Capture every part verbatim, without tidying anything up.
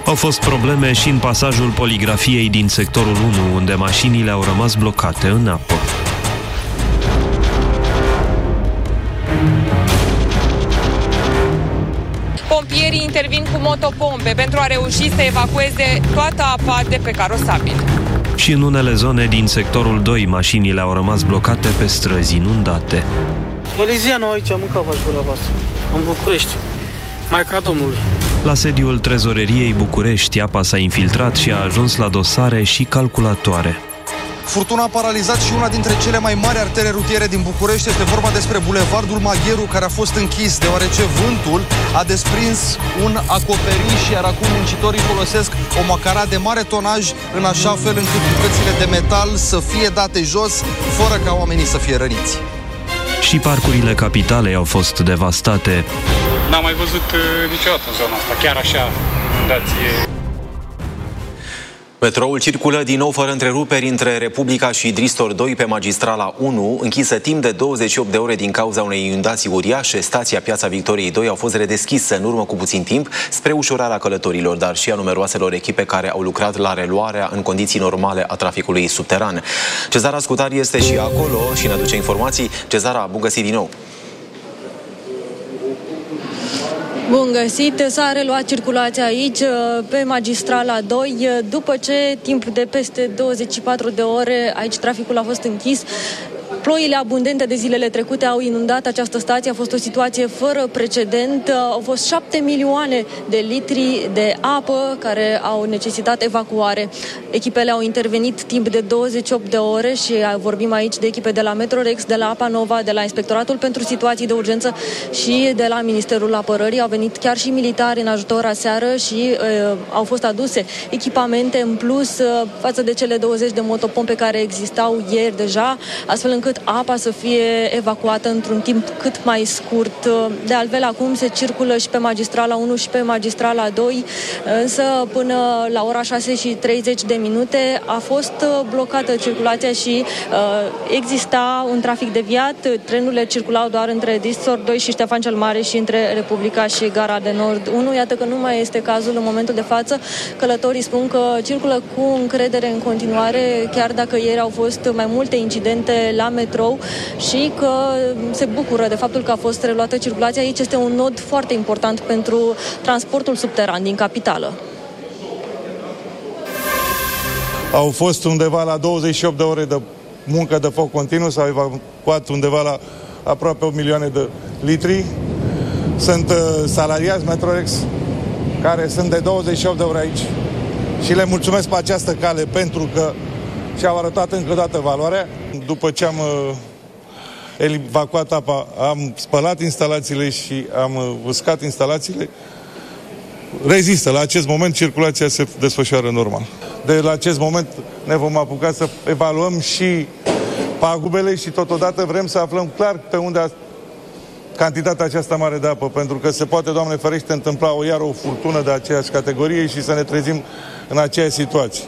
Au fost probleme și în pasajul poligrafiei din sectorul unu, unde mașinile au rămas blocate în apă. Pompierii intervin cu motopompe pentru a reuși să evacueze toată apa de pe carosabil. Și în unele zone din sectorul doi, mașinile au rămas blocate pe străzi inundate. Olizianu aici, mânca v-aș gura voastră, în București, Maica Domnului. La sediul Trezoreriei București, apa s-a infiltrat și a ajuns la dosare și calculatoare. Furtuna a paralizat și una dintre cele mai mari artere rutiere din București. Este vorba despre Bulevardul Magheru, care a fost închis deoarece vântul a desprins un acoperiș, iar acum muncitorii folosesc o macara de mare tonaj în așa fel încât bucățile de metal să fie date jos, fără ca oamenii să fie răniți. Și parcurile capitalei au fost devastate. N-am mai văzut uh, niciodată în zona asta, chiar așa, inundație. Metroul circulă din nou fără întreruperi între Republica și Dristor doi pe magistrala unu, închisă timp de douăzeci și opt de ore din cauza unei inundații uriașe. Stația Piața Victoriei doi au fost redeschise în urmă cu puțin timp spre ușurarea călătorilor, dar și a numeroaselor echipe care au lucrat la reluarea în condiții normale a traficului subteran. Cezara Scutari este și acolo și ne aduce informații. Cezara, bun găsit din nou! Bun găsit, s-a reluat circulația aici pe magistrala doi după ce timp de peste douăzeci și patru de ore aici traficul a fost închis. Ploile abundente de zilele trecute au inundat această stație, a fost o situație fără precedent. Au fost șapte milioane de litri de apă care au necesitat evacuare. Echipele au intervenit timp de douăzeci și opt de ore și vorbim aici de echipe de la Metrorex, de la Apa Nova, de la Inspectoratul pentru Situații de Urgență și de la Ministerul Apărării. Au venit chiar și militari în ajutor aseară și uh, au fost aduse echipamente în plus uh, față de cele douăzeci de motopompe care existau ieri deja, astfel încât apa să fie evacuată într-un timp cât mai scurt. De altfel, acum se circulă și pe magistrala unu și pe magistrala doi, însă până la ora șase și treizeci de minute a fost blocată circulația și uh, exista un trafic deviat. Trenurile circulau doar între Dristor doi și Ștefan cel Mare și între Republica și Gara de Nord unu. Iată că nu mai este cazul în momentul de față. Călătorii spun că circulă cu încredere în continuare, chiar dacă ieri au fost mai multe incidente la metrou și că se bucură de faptul că a fost reluată circulația. Aici este un nod foarte important pentru transportul subteran din capitală. Au fost undeva la douăzeci și opt de ore de muncă de foc continuu, s-au evacuat undeva la aproape opt milioane de litri. Sunt uh, salariați Metrorex care sunt de douăzeci și opt de ore aici și le mulțumesc pe această cale pentru că și-au arătat încă o dată valoarea. După ce am uh, evacuat apa, am spălat instalațiile și am uh, uscat instalațiile. Rezistă. La acest moment circulația se desfășoară normal. De la acest moment ne vom apuca să evaluăm și pagubele și totodată vrem să aflăm clar pe unde a cantitatea aceasta mare de apă, pentru că se poate, Doamne ferește, întâmpla o iară o furtună de aceeași categorie și să ne trezim în aceeași situație.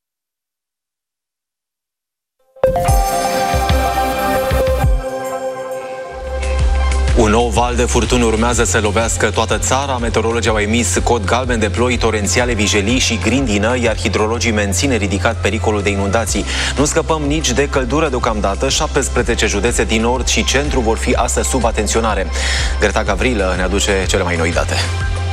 Un nou val de furtuni urmează să lovească toată țara. Meteorologii au emis cod galben de ploi torențiale, vijelii și grindină, iar hidrologii mențin ridicat pericolul de inundații. Nu scăpăm nici de căldură deocamdată. șaptesprezece județe din nord și centru vor fi astăzi sub atenționare. Greta Gavrilă ne aduce cele mai noi date.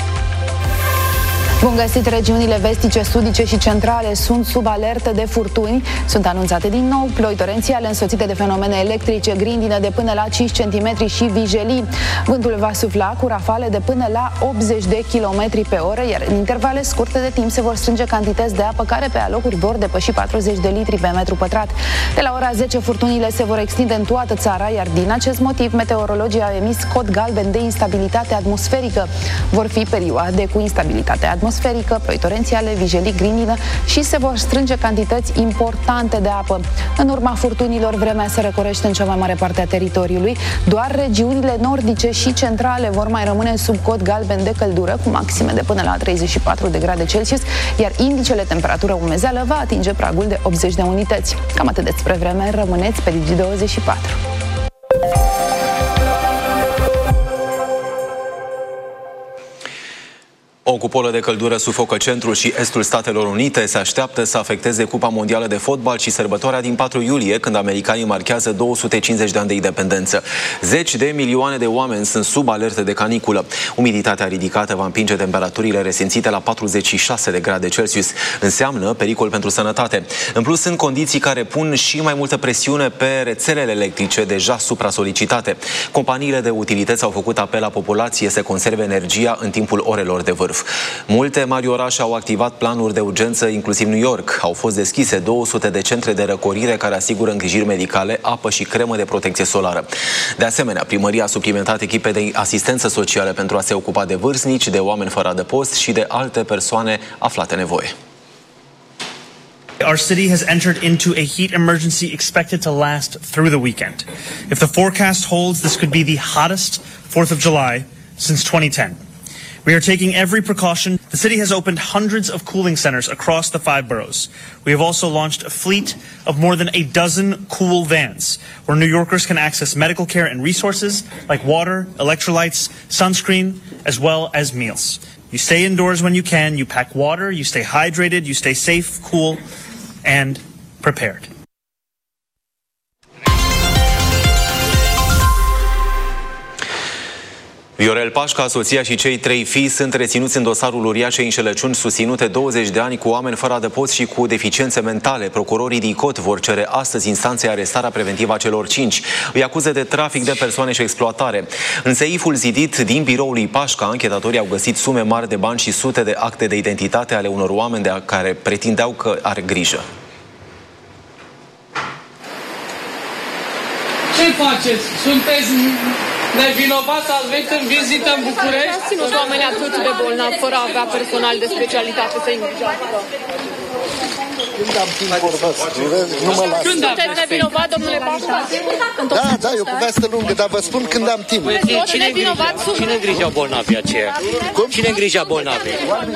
Bun găsit, regiunile vestice, sudice și centrale sunt sub alertă de furtuni. Sunt anunțate din nou ploi torențiale însoțite de fenomene electrice, grindină de până la cinci centimetri și vijelii. Vântul va sufla cu rafale de până la optzeci de kilometri pe oră, iar în intervale scurte de timp se vor strânge cantități de apă care pe alocuri vor depăși patruzeci de litri pe metru pătrat. De la ora zece furtunile se vor extinde în toată țara, iar din acest motiv meteorologii au emis cod galben de instabilitate atmosferică. Vor fi perioade cu instabilitate atmosferică. atmosferică, ploi torențiale, vijelii, grindină și se vor strânge cantități importante de apă. În urma furtunilor, vremea se răcorește în cea mai mare parte a teritoriului. Doar regiunile nordice și centrale vor mai rămâne sub cod galben de căldură, cu maxime de până la treizeci și patru de grade Celsius, iar indicele temperatură umezeală va atinge pragul de optzeci de unități. Cam atât despre vreme, rămâneți pe Digi douăzeci și patru. O cupolă de căldură sufocă centrul și estul Statelor Unite. Se așteaptă să afecteze Cupa Mondială de Fotbal și sărbătoarea din patru iulie, când americanii marchează două sute cincizeci de ani de independență. Zeci de milioane de oameni sunt sub alertă de caniculă. Umiditatea ridicată va împinge temperaturile resimțite la patruzeci și șase de grade Celsius. Înseamnă pericol pentru sănătate. În plus, sunt condiții care pun și mai multă presiune pe rețelele electrice deja supra-solicitate. Companiile de utilități au făcut apel la populație să conserve energia în timpul orelor de vârf. Multe mari orașe au activat planuri de urgență, inclusiv New York. Au fost deschise două sute de centre de răcorire care asigură îngrijiri medicale, apă și cremă de protecție solară. De asemenea, primăria a suplimentat echipe de asistență socială pentru a se ocupa de vârstnici, de oameni fără adăpost și de alte persoane aflate în nevoie. Our city has entered into a heat emergency expected to last through the weekend. If the forecast holds, this could be the hottest fourth of July since twenty ten. We are taking every precaution. The city has opened hundreds of cooling centers across the five boroughs. We have also launched a fleet of more than a dozen cool vans where New Yorkers can access medical care and resources like water, electrolytes, sunscreen, as well as meals. You stay indoors when you can, you pack water, you stay hydrated, you stay safe, cool, and prepared. Viorel Pașca, soția și cei trei fii sunt reținuți în dosarul uriașei înșelăciuni susținute douăzeci de ani cu oameni fără adăpost și cu deficiențe mentale. Procurorii D I C O T vor cere astăzi instanței arestarea preventivă a celor cinci. Îi acuză de trafic de persoane și exploatare. În seiful zidit din biroul lui Pașca, anchetatorii au găsit sume mari de bani și sute de acte de identitate ale unor oameni de care pretindeau că are grijă. Ce faceți? Sunteți nevinovați, ați venit în vizită în București? Ați ținut oameni atât de bolnavi, fără a avea personal de specialitate să-i îngrijească. Când am timp vorbați, nu mă las. Sunteți nevinovat, domnule Pașca? Da, da, e o poveste lungă, dar vă spun când am timp. Cine Cine îngrijea bolnavii aceia? Cum? Cine îngrijea bolnavii?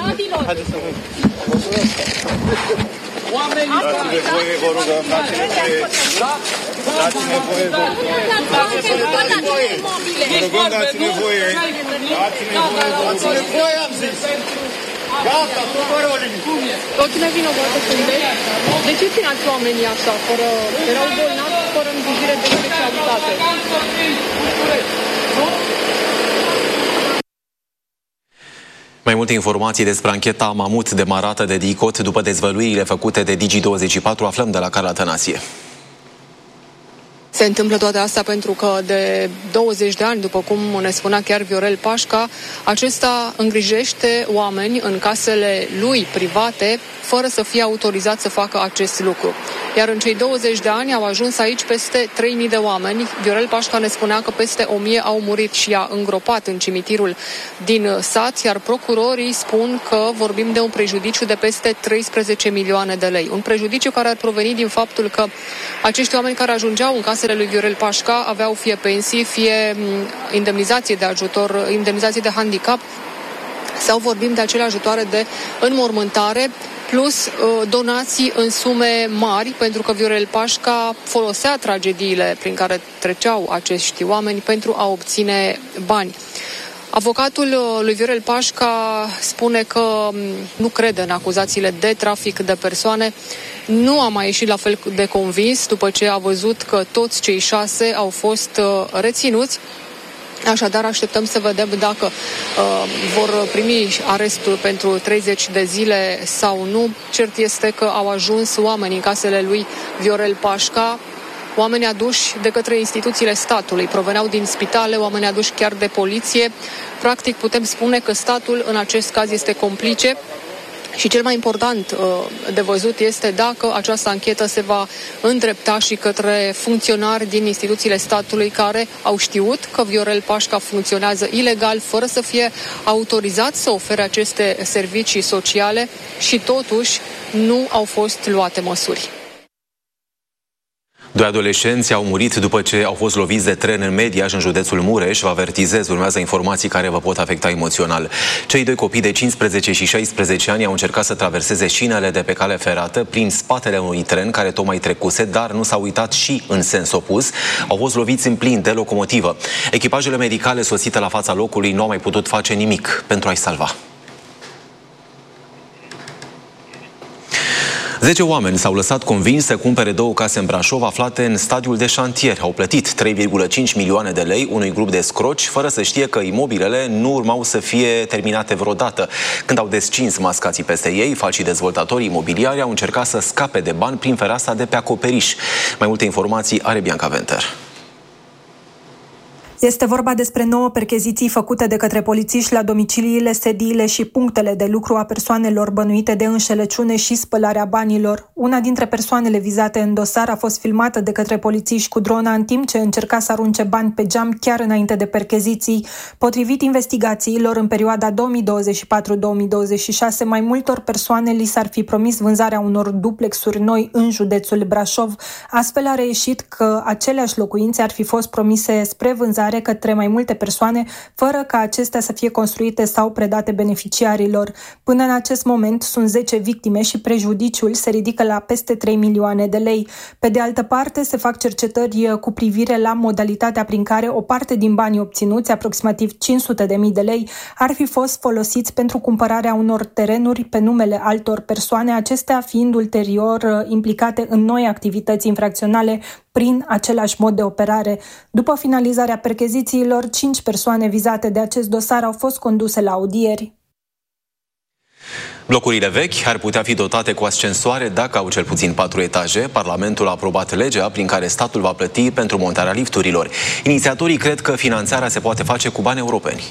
Oamenii dați-ne voie, vă rugăm, dați-ne voie. Dați-ne voie, vă rugăm. Dați-ne voie. Vă rugăm, dați-ne voie. Dați-ne voie, vă rugăm. Dați-ne voie, am zis. Gata, vă rog. Tot nevinovată sunteți? De ce țineați oamenii așa, fără... Erau bolnavi, fără îngrijire de specialitate? Mai multe informații despre ancheta Mamut demarată de D I C O T după dezvăluirile făcute de Digi douăzeci și patru aflăm de la Carla Tănase. Se întâmplă toate astea pentru că de douăzeci de ani, după cum ne spunea chiar Viorel Pașca, acesta îngrijește oameni în casele lui private fără să fie autorizat să facă acest lucru. Iar în cei douăzeci de ani au ajuns aici peste trei mii de oameni. Viorel Pașca ne spunea că peste o mie au murit și i-a îngropat în cimitirul din sat, iar procurorii spun că vorbim de un prejudiciu de peste treisprezece milioane de lei. Un prejudiciu care ar proveni din faptul că acești oameni care ajungeau în casele lui Viorel Pașca aveau fie pensii, fie indemnizație de ajutor, indemnizație de handicap, sau vorbim de acele ajutoare de înmormântare, plus donații în sume mari, pentru că Viorel Pașca folosea tragediile prin care treceau acești oameni pentru a obține bani. Avocatul lui Viorel Pașca spune că nu crede în acuzațiile de trafic de persoane. Nu a mai ieșit la fel de convins după ce a văzut că toți cei șase au fost reținuți. Așadar, așteptăm să vedem dacă uh, vor primi arestul pentru treizeci de zile sau nu. Cert este că au ajuns oameni în casele lui Viorel Pașca, oameni aduși de către instituțiile statului, proveneau din spitale, oameni aduși chiar de poliție. Practic, putem spune că statul în acest caz este complice. Și cel mai important de văzut este dacă această anchetă se va îndrepta și către funcționari din instituțiile statului care au știut că Viorel Pașca funcționează ilegal, fără să fie autorizat să ofere aceste servicii sociale și totuși nu au fost luate măsuri. Doi adolescenți au murit după ce au fost loviți de tren în Mediaș, în județul Mureș. Vă avertizez, urmează informații care vă pot afecta emoțional. Cei doi copii de cincisprezece și șaisprezece ani au încercat să traverseze șinele de pe cale ferată prin spatele unui tren care tocmai trecuse, dar nu s-au uitat și în sens opus. Au fost loviți în plin de locomotivă. Echipajele medicale sosite la fața locului nu au mai putut face nimic pentru a-i salva. Zece oameni s-au lăsat convinși să cumpere două case în Brașov aflate în stadiul de șantier. Au plătit trei virgulă cinci milioane de lei unui grup de scroci, fără să știe că imobilele nu urmau să fie terminate vreodată. Când au descins mascații peste ei, falșii dezvoltatori imobiliari au încercat să scape de bani prin fereastra de pe acoperiș. Mai multe informații are Bianca Venter. Este vorba despre nouă percheziții făcute de către polițiști la domiciliile, sediile și punctele de lucru a persoanelor bănuite de înșelăciune și spălarea banilor. Una dintre persoanele vizate în dosar a fost filmată de către polițiști cu drona în timp ce încerca să arunce bani pe geam chiar înainte de percheziții. Potrivit investigațiilor, în perioada două mii douăzeci și patru două mii douăzeci și șase, mai multor persoane li s-ar fi promis vânzarea unor duplexuri noi în județul Brașov. Astfel a reieșit că aceleași locuințe ar fi fost promise spre vânzare către mai multe persoane, fără ca acestea să fie construite sau predate beneficiarilor. Până în acest moment sunt zece victime și prejudiciul se ridică la peste trei milioane de lei. Pe de altă parte, se fac cercetări cu privire la modalitatea prin care o parte din banii obținuți, aproximativ cinci sute de mii de lei, ar fi fost folosiți pentru cumpărarea unor terenuri pe numele altor persoane, acestea fiind ulterior implicate în noi activități infracționale prin același mod de operare. După finalizarea perchezițiilor, cinci persoane vizate de acest dosar au fost conduse la audieri. Blocurile vechi ar putea fi dotate cu ascensoare dacă au cel puțin patru etaje. Parlamentul a aprobat legea prin care statul va plăti pentru montarea lifturilor. Inițiatorii cred că finanțarea se poate face cu bani europeni.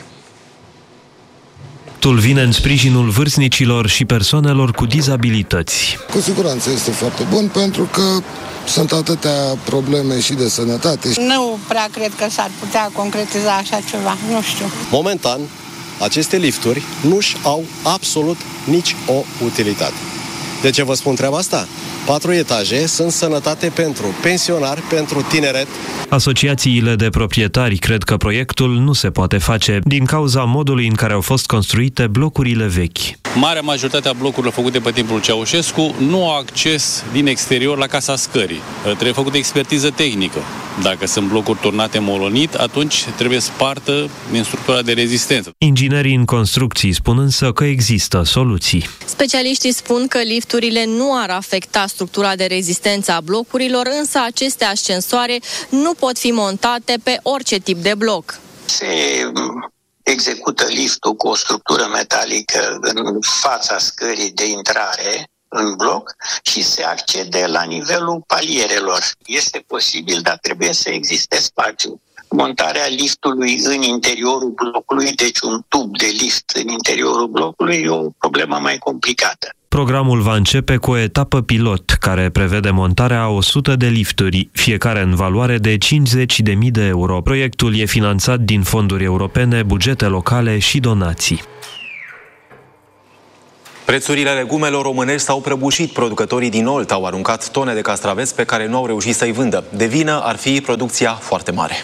Proiectul vine în sprijinul vârstnicilor și persoanelor cu dizabilități. Cu siguranță este foarte bun pentru că sunt atâtea probleme și de sănătate. Nu prea cred că s-ar putea concretiza așa ceva, nu știu. Momentan, aceste lifturi nu-și au absolut nici o utilitate. De ce vă spun treaba asta? Patru etaje sunt sănătate pentru pensionari, pentru tineret. Asociațiile de proprietari cred că proiectul nu se poate face din cauza modului în care au fost construite blocurile vechi. Marea majoritate a blocurilor făcute pe timpul Ceaușescu nu au acces din exterior la casa scării. Trebuie făcută expertiză tehnică. Dacă sunt blocuri turnate molonit, atunci trebuie spartă din structura de rezistență. Inginerii în construcții spun însă că există soluții. Specialiștii spun că lifturile nu ar afecta structura de rezistență a blocurilor, însă aceste ascensoare nu pot fi montate pe orice tip de bloc. Se execută liftul cu o structură metalică în fața scării de intrare în bloc și se accede la nivelul palierelor. Este posibil, dar trebuie să existe spațiu. Montarea liftului în interiorul blocului, deci un tub de lift în interiorul blocului, e o problemă mai complicată. Programul va începe cu o etapă pilot, care prevede montarea a o sută de lifturi, fiecare în valoare de cincizeci de mii de euro. Proiectul e finanțat din fonduri europene, bugete locale și donații. Prețurile legumelor românești s-au prăbușit. Producătorii din Olt au aruncat tone de castraveți pe care nu au reușit să-i vândă. De vină ar fi producția foarte mare.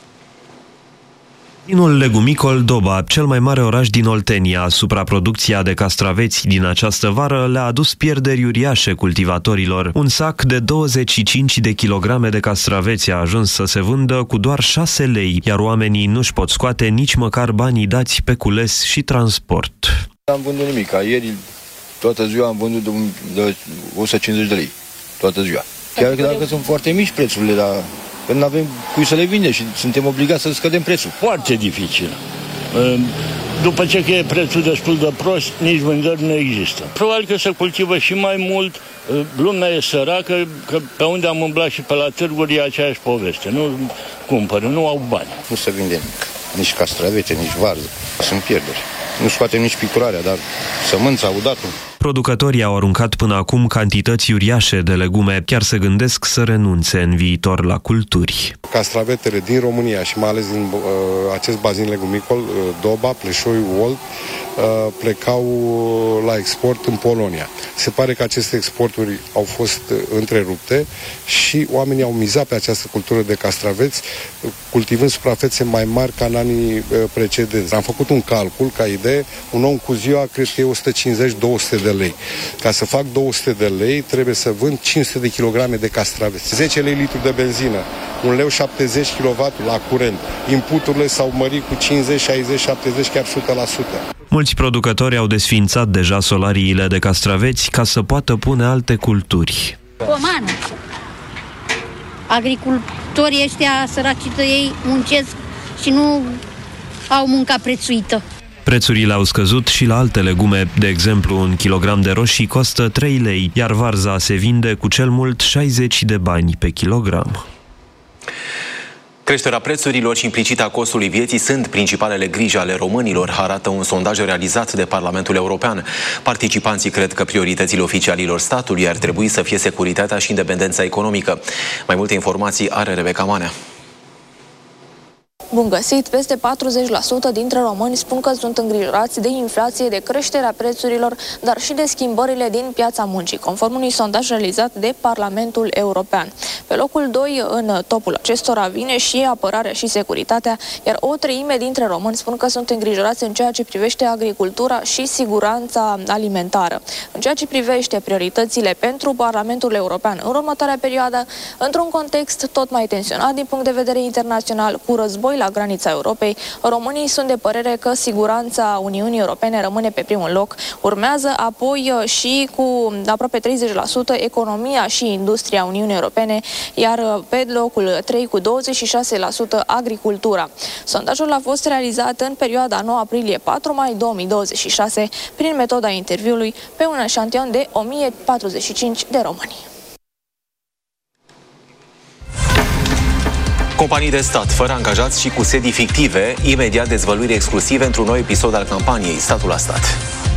Inul legumicol Doba, cel mai mare oraș din Oltenia, supraproducția de castraveți din această vară le-a adus pierderi uriașe cultivatorilor. Un sac de douăzeci și cinci de kilograme de castraveți a ajuns să se vândă cu doar șase lei, iar oamenii nu-și pot scoate nici măcar banii dați pe cules și transport. Am vândut nimic. Ieri toată ziua am vândut de o sută cincizeci de lei. Toată ziua. Chiar că dacă sunt foarte mici prețurile, dar când nu avem cui să le vindem și suntem obligați să scădem prețul. Foarte dificil. După ce că e prețul destul de prost, nici vânzări nu există. Probabil că se cultivă și mai mult, lumea e săracă, că pe unde am umblat și pe la târguri e aceeași poveste. Nu cumpără, nu au bani. Nu se vinde nimic. Nici castravete, nici varză. Sunt pierderi. Nu scoatem nici picurarea, dar sămânța, udatul. Producătorii au aruncat până acum cantități uriașe de legume, chiar se gândesc să renunțe în viitor la culturi. Castravetele din România și mai ales din uh, acest bazin legumicol, uh, Doba, Pleșoi, Olt, uh, plecau la export în Polonia. Se pare că aceste exporturi au fost uh, întrerupte și oamenii au mizat pe această cultură de castraveți, uh, cultivând suprafețe mai mari ca în anii uh, precedenți. Am făcut un calcul, ca idee, un om cu ziua cred că e o sută cincizeci două sute de lei. Ca să fac două sute de lei, trebuie să vând cinci sute de kilograme de castraveți. zece lei litru de benzină, un leu șaptezeci kilowatt la curent. Inputurile s-au mărit cu cincizeci, șaizeci, șaptezeci, chiar o sută la sută. Mulți producători au desființat deja solariile de castraveți ca să poată pune alte culturi. Pomană. Agricultorii ăștia săraci de ei muncesc și nu au munca prețuită. Prețurile au scăzut și la alte legume. De exemplu, un kilogram de roșii costă trei lei, iar varza se vinde cu cel mult șaizeci de bani pe kilogram. Creșterea prețurilor și implicita costului vieții sunt principalele griji ale românilor, arată un sondaj realizat de Parlamentul European. Participanții cred că prioritățile oficialilor statului ar trebui să fie securitatea și independența economică. Mai multe informații are Rebecca Manea. Bun găsit! Peste patruzeci la sută dintre români spun că sunt îngrijorați de inflație, de creșterea prețurilor, dar și de schimbările din piața muncii, conform unui sondaj realizat de Parlamentul European. Pe locul doi în topul acestora vine și apărarea și securitatea, iar o treime dintre români spun că sunt îngrijorați în ceea ce privește agricultura și siguranța alimentară. În ceea ce privește prioritățile pentru Parlamentul European în următoarea perioadă, într-un context tot mai tensionat din punct de vedere internațional, cu război la granița Europei, românii sunt de părere că siguranța Uniunii Europene rămâne pe primul loc. Urmează apoi și cu aproape treizeci la sută economia și industria Uniunii Europene, iar pe locul trei cu douăzeci și șase la sută agricultura. Sondajul a fost realizat în perioada nouă aprilie patru mai două mii douăzeci și șase prin metoda interviului pe un eșantion de o mie patruzeci și cinci de români. Companii de stat, fără angajați și cu sedii fictive, imediat dezvăluiri exclusive într-un nou episod al campaniei Statul la Stat.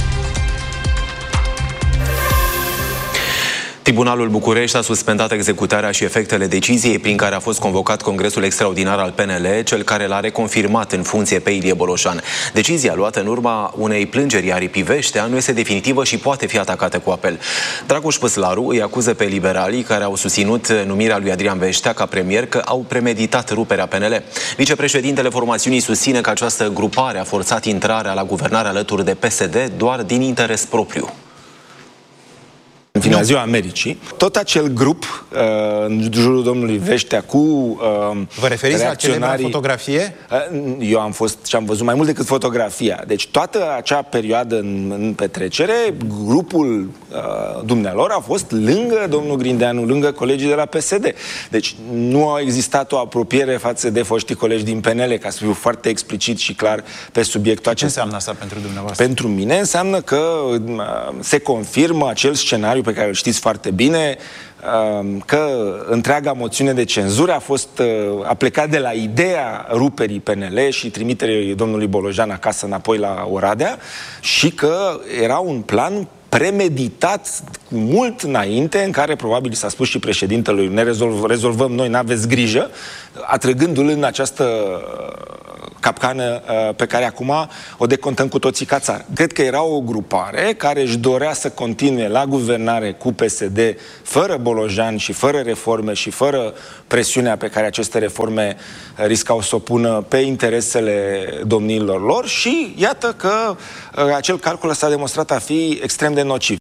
Tribunalul București a suspendat executarea și efectele deciziei prin care a fost convocat Congresul Extraordinar al P N L, cel care l-a reconfirmat în funcție pe Ilie Bolojan. Decizia luată în urma unei plângeri aripi Veștea nu este definitivă și poate fi atacată cu apel. Dragoș Păslaru îi acuză pe liberalii care au susținut numirea lui Adrian Veștea ca premier că au premeditat ruperea P N L. Vicepreședintele formațiunii susține că această grupare a forțat intrarea la guvernare alături de P S D doar din interes propriu. În final, Ziua Americii, tot acel grup uh, în jurul domnului Veștea cu uh, Vă referiți la celebra fotografie? Uh, eu am fost și am văzut mai mult decât fotografia. Deci toată acea perioadă în, în petrecere, grupul uh, dumnealor a fost lângă domnul Grindeanu, lângă colegii de la P S D. Deci nu a existat o apropiere față de foștii colegi din P N L, ca să fiu foarte explicit și clar pe subiectul acesta. Ce înseamnă asta pentru dumneavoastră? Pentru mine înseamnă că uh, se confirmă acel scenariu pe care îl știți foarte bine, că întreaga moțiune de cenzură a fost a plecat de la ideea ruperii P N L și trimiterii domnului Bolojan acasă înapoi la Oradea și că era un plan premeditat mult înainte, în care probabil s-a spus și președintelui, ne rezolv, rezolvăm noi, n-aveți grijă, atrăgându-l în această capcană pe care acum o decontăm cu toții ca țară. Cred că era o grupare care își dorea să continue la guvernare cu P S D fără Bolojan și fără reforme și fără presiunea pe care aceste reforme riscau să o pună pe interesele domnilor lor și iată că acel calcul s-a demonstrat a fi extrem de nociv.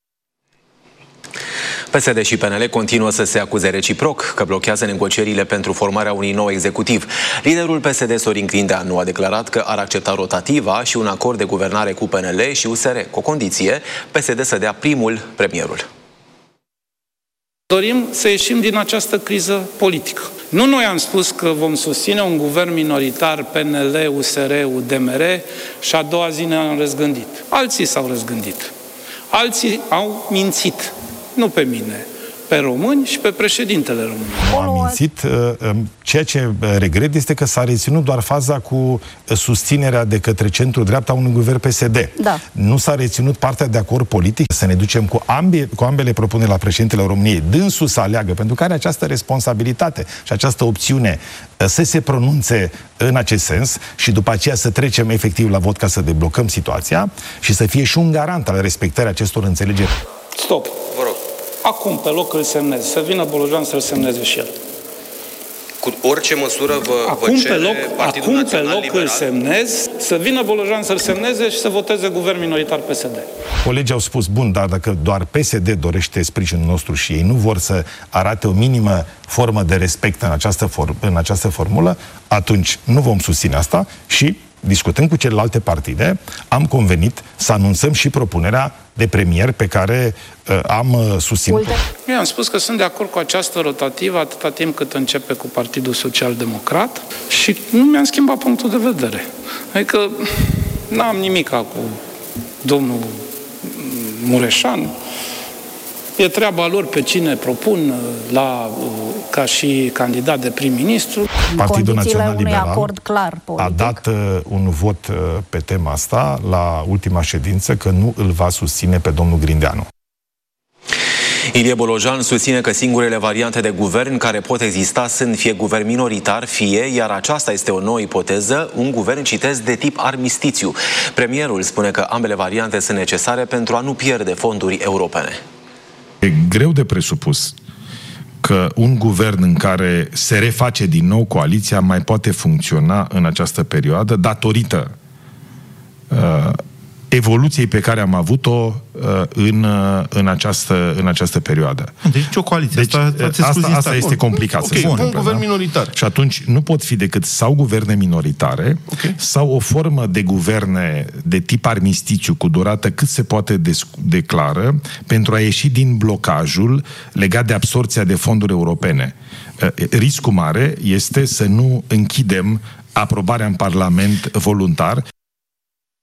P S D și P N L continuă să se acuze reciproc că blochează negocierile pentru formarea unui nou executiv. Liderul P S D, Sorin Grindeanu, a declarat că ar accepta rotativa și un acord de guvernare cu P N L și U S R, cu o condiție, P S D să dea primul premierul. Dorim să ieșim din această criză politică. Nu noi am spus că vom susține un guvern minoritar P N L, U S R, U D M R și a doua zi ne-am răzgândit. Alții s-au răzgândit. Alții au mințit. Nu pe mine, pe români și pe președintele României. Am mințit. Ceea ce regret este că s-a reținut doar faza cu susținerea de către centru-dreapta unui guvern P S D. Da. Nu s-a reținut partea de acord politic să ne ducem cu, ambe, cu ambele propuneri la președintele României. Dânsul să aleagă, pentru că are această responsabilitate și această opțiune să se pronunțe în acest sens și după aceea să trecem efectiv la vot ca să deblocăm situația și să fie și un garant al respectării acestor înțelegeri. Stop! Vă rog. Acum, pe loc, îl semnez. Să vină Bolojan să-l semneze și el. Cu orice măsură vă, acum vă cere pe loc, Partidul acum Național pe loc Liberal? îl semnez, să vină Bolojan să-l semneze și să voteze guvern minoritar P S D. Colegii au spus, bun, dar dacă doar P S D dorește sprijinul nostru și ei nu vor să arate o minimă formă de respect în această, for- în această formulă, atunci nu vom susține asta și discutând cu celelalte partide, am convenit să anunțăm și propunerea de premier pe care uh, am uh, susținut. Eu am spus că sunt de acord cu această rotativă atâta timp cât începe cu Partidul Social Democrat și nu mi-am schimbat punctul de vedere. Adică n-am nimic cu domnul Mureșan. E treaba lor pe cine propun la, ca și candidat de prim-ministru. Partidul Național Liberal acord clar a dat uh, un vot uh, pe tema asta la ultima ședință că nu îl va susține pe domnul Grindeanu. Ilie Bolojan susține că singurele variante de guvern care pot exista sunt fie guvern minoritar, fie, iar aceasta este o nouă ipoteză, un guvern, citez, de tip armistițiu. Premierul spune că ambele variante sunt necesare pentru a nu pierde fonduri europene. E greu de presupus că un guvern în care se reface din nou coaliția mai poate funcționa în această perioadă datorită uh, evoluției pe care am avut-o uh, în, uh, în, această, în această perioadă. Deci o coaliție. Deci, asta, asta, asta este complicat okay, să se un guvern minoritar. Și atunci nu pot fi decât sau guverne minoritare, okay, sau o formă de guverne de tip armistițiu cu durată cât se poate declară pentru a ieși din blocajul legat de absorpția de fonduri europene. Riscul mare este să nu închidem aprobarea în Parlament voluntar.